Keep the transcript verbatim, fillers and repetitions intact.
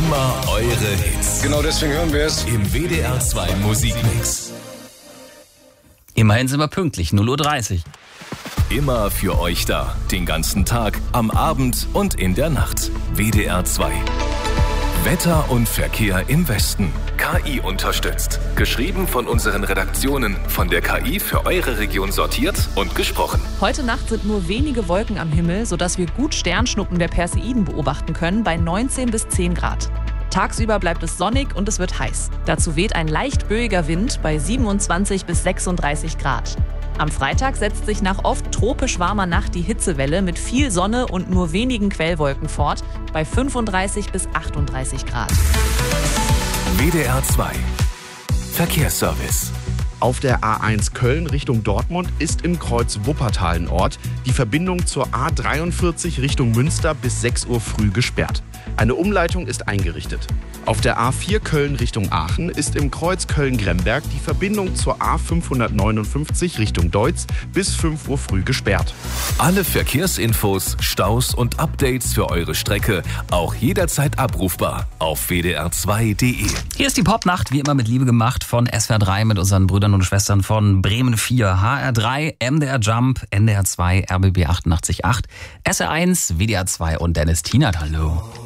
Immer eure Hits. Genau deswegen hören wir es. Im W D R zwei Musikmix. Immerhin sind wir pünktlich, null Uhr dreißig. Immer für euch da. Den ganzen Tag, am Abend und in der Nacht. W D R zwei. Wetter und Verkehr im Westen. K I unterstützt. Geschrieben von unseren Redaktionen. Von der K I für eure Region sortiert und gesprochen. Heute Nacht sind nur wenige Wolken am Himmel, sodass wir gut Sternschnuppen der Perseiden beobachten können bei neunzehn bis zehn Grad. Tagsüber bleibt es sonnig und es wird heiß. Dazu weht ein leicht böiger Wind bei siebenundzwanzig bis sechsunddreißig Grad. Am Freitag setzt sich nach oft tropisch warmer Nacht die Hitzewelle mit viel Sonne und nur wenigen Quellwolken fort, bei fünfunddreißig bis achtunddreißig Grad. W D R zwei. Verkehrsservice. Auf der A eins Köln Richtung Dortmund ist im Kreuz Wuppertal ein Ort die Verbindung zur A dreiundvierzig Richtung Münster bis sechs Uhr früh gesperrt. Eine Umleitung ist eingerichtet. Auf der A vier Köln Richtung Aachen ist im Kreuz Köln-Gremberg die Verbindung zur A fünfhundertneunundfünfzig Richtung Deutz bis fünf Uhr früh gesperrt. Alle Verkehrsinfos, Staus und Updates für eure Strecke auch jederzeit abrufbar auf w d r zwei punkt d e. Hier ist die Popnacht, wie immer mit Liebe gemacht von S W R drei mit unseren Brüdern und Schwestern von Bremen vier, H R drei, M D R Jump, N D R zwei, R B B achtundachtzig Komma acht, S R eins, W D R zwei und Dennis Tienert. Hallo.